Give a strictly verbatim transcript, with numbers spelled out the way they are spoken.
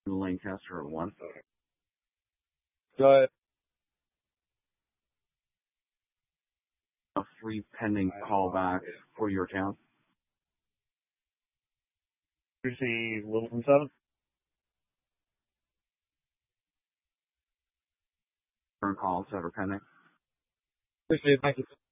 Lancaster at one. Go ahead. A three pending callbacks for your account. You see Littleton seven? Current calls that are pending. Appreciate it. Thank you.